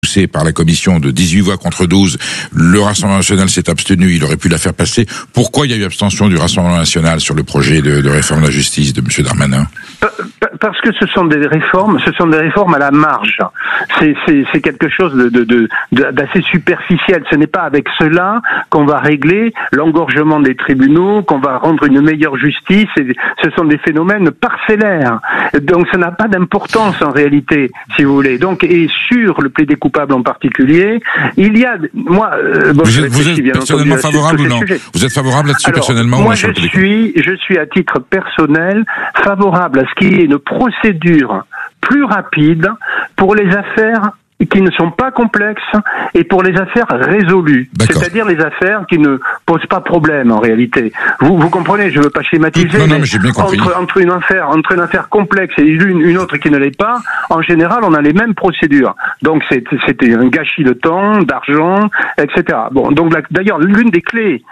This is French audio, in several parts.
poussée par la commission de 18 voix contre 12. Le Rassemblement national s'est abstenu, il aurait pu la faire passer. Pourquoi il y a eu abstention du Rassemblement national sur le projet de réforme de la justice de M. Darmanin? Parce que ce sont des réformes à la marge. C'est quelque chose d'assez superficiel. Ce n'est pas avec cela qu'on va régler l'engorgement des tribunaux, qu'on va rendre une meilleure justice. Ce sont des phénomènes parcellaires. Donc ça n'a pas d'importance en réalité, si vous voulez. Donc, et sur le plaidé coupable en particulier, il y a... vous êtes personnellement favorable ou non? Vous êtes favorable là-dessus personnellement? Moi, je suis à titre personnel favorable à ce qu'il y ait une procédure plus rapide pour les affaires qui ne sont pas complexes et pour les affaires résolues. D'accord. C'est-à-dire les affaires qui ne posent pas problème en réalité. Vous comprenez, je ne veux pas schématiser. Non, mais j'ai bien compris. Entre une affaire complexe et une autre qui ne l'est pas, en général, on a les mêmes procédures. Donc c'était un gâchis de temps, d'argent, etc. Bon, donc d'ailleurs, l'une des clés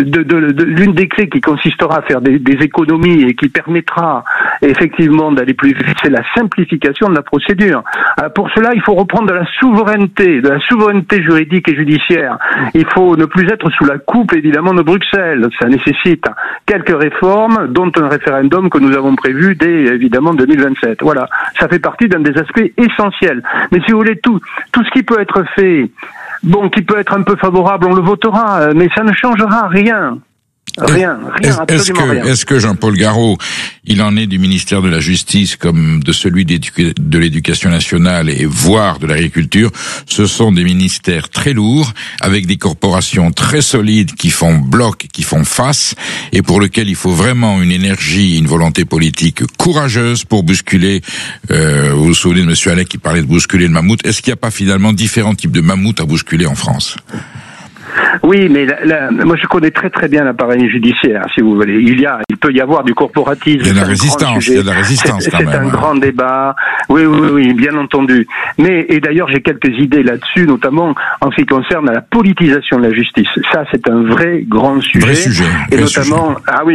qui consistera à faire des économies et qui permettra effectivement d'aller plus vite, c'est la simplification de la procédure. Pour cela, il faut reprendre de la souveraineté juridique et judiciaire. Il faut ne plus être sous la coupe, évidemment, de Bruxelles. Ça nécessite quelques réformes, dont un référendum que nous avons prévu dès, évidemment, 2027. Voilà. Ça fait partie d'un des aspects essentiels. Mais si vous voulez, tout ce qui peut être fait, qui peut être un peu favorable, on le votera, mais ça ne changera rien. Rien, absolument rien. Est-ce que Jean-Paul Garot, il en est du ministère de la Justice comme de celui de l'Éducation nationale et voire de l'Agriculture? Ce sont des ministères très lourds, avec des corporations très solides qui font bloc, qui font face, et pour lesquels il faut vraiment une énergie, une volonté politique courageuse pour bousculer, vous vous souvenez de M. Allais qui parlait de bousculer le mammouth. Est-ce qu'il n'y a pas finalement différents types de mammouths à bousculer en France? Oui, mais moi je connais très très bien l'appareil judiciaire, si vous voulez. Il peut y avoir du corporatisme. Il y a de la résistance, c'est un grand débat. Oui, bien entendu. Et d'ailleurs j'ai quelques idées là-dessus, notamment en ce qui concerne la politisation de la justice. Ça, c'est un vrai grand sujet. Et notamment,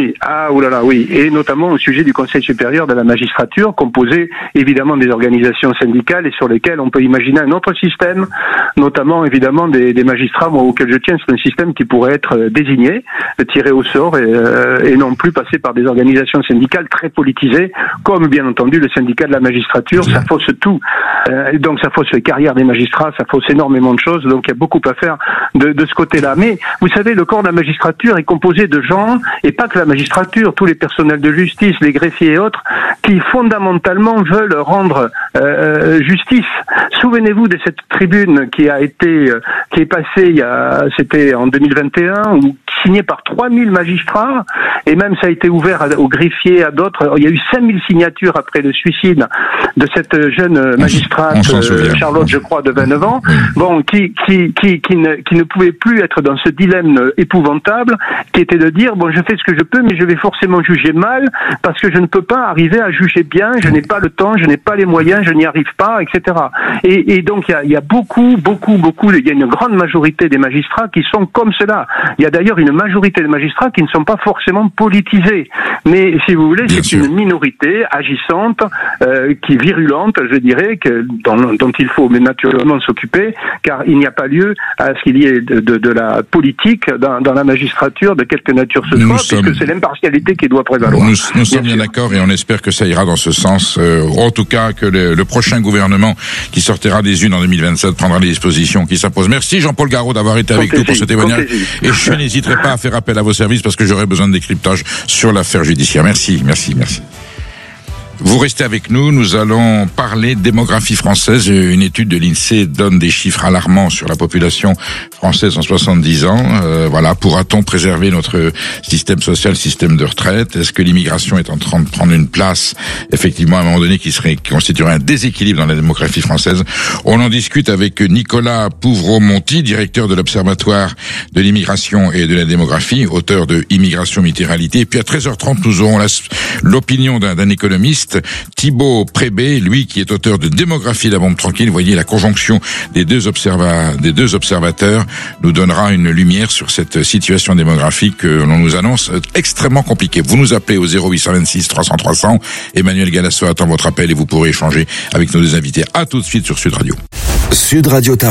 et notamment au sujet du Conseil supérieur de la magistrature, composé évidemment des organisations syndicales et sur lesquelles on peut imaginer un autre système, notamment évidemment des magistrats auxquels je tiens. C'est un système qui pourrait être désigné, tiré au sort et non plus passer par des organisations syndicales très politisées, comme bien entendu le syndicat de la magistrature. Ça fausse tout. Donc ça fausse les carrières des magistrats, ça fausse énormément de choses. Donc il y a beaucoup à faire de ce côté-là. Mais vous savez, le corps de la magistrature est composé de gens, et pas que la magistrature, tous les personnels de justice, les greffiers et autres, qui fondamentalement veulent rendre justice. Souvenez-vous de cette tribune qui est passée c'était en 2021, signée par 3000 magistrats, et même ça a été ouvert aux greffiers, à d'autres. Il y a eu 5000 signatures après le suicide de cette jeune magistrate, Charlotte, je crois, de 29 ans, qui ne pouvait plus être dans ce dilemme épouvantable, qui était de dire, je fais ce que je peux, mais je vais forcément juger mal, parce que je ne peux pas arriver à juger bien, je n'ai pas le temps, je n'ai pas les moyens, je n'y arrive pas, etc. Et donc, il y a beaucoup, il y a une grande majorité des magistrats qui sont comme cela. Il y a d'ailleurs une majorité de magistrats qui ne sont pas forcément politisés. Mais, si vous voulez, c'est une minorité agissante, qui est virulente, je dirais, dont il faut naturellement s'occuper, car il n'y a pas lieu à ce qu'il y ait de la politique dans la magistrature de quelque nature ce soit, puisque c'est l'impartialité qui doit prévaloir. Nous sommes bien d'accord, et on espère que ça ira dans ce sens. En tout cas, que le prochain gouvernement qui sortira des urnes en 2027 prendra les dispositions qui s'imposent. Merci Jean-Paul Garot d'avoir été avec nous pour ce témoignage. Et je n'hésiterai pas à faire appel à vos services parce que j'aurai besoin de décryptage sur l'affaire judiciaire. Merci. Vous restez avec nous, nous allons parler de démographie française. Une étude de l'INSEE donne des chiffres alarmants sur la population française en 70 ans. Pourra-t-on préserver notre système social, système de retraite? Est-ce que l'immigration est en train de prendre une place, effectivement, à un moment donné, qui constituerait un déséquilibre dans la démographie française? On en discute avec Nicolas Pouvreau-Monti, directeur de l'Observatoire de l'immigration et de la démographie, auteur de Immigration, Multiréalité. Et puis à 13h30, nous aurons l'opinion d'un économiste, Thibaut Prébé, lui qui est auteur de Démographie et la bombe tranquille. Vous voyez, la conjonction des deux observateurs nous donnera une lumière sur cette situation démographique que l'on nous annonce extrêmement compliquée. Vous nous appelez au 0826 300 300. Emmanuel Galasso attend votre appel et vous pourrez échanger avec nos deux invités. À tout de suite sur Sud Radio. Sud Radio